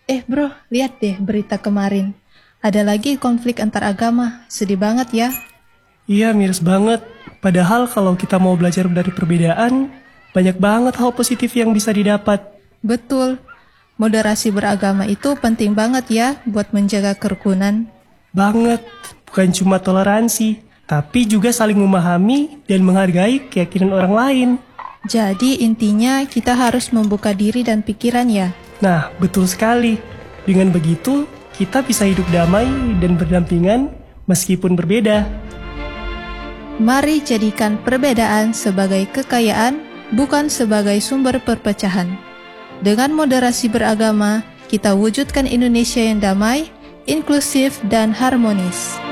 Bro, lihat deh berita kemarin. Ada lagi konflik antar agama. Sedih banget ya. Iya, miris banget. Padahal kalau kita mau belajar dari perbedaan, banyak banget hal positif yang bisa didapat. Betul. Moderasi beragama itu penting banget ya buat menjaga kerukunan. Banget. Bukan cuma toleransi, tapi juga saling memahami dan menghargai keyakinan orang lain. Jadi intinya kita harus membuka diri dan pikiran ya. Nah, betul sekali. Dengan begitu, kita bisa hidup damai dan berdampingan meskipun berbeda. Mari jadikan perbedaan sebagai kekayaan, bukan sebagai sumber perpecahan. Dengan moderasi beragama, kita wujudkan Indonesia yang damai, inklusif, dan harmonis.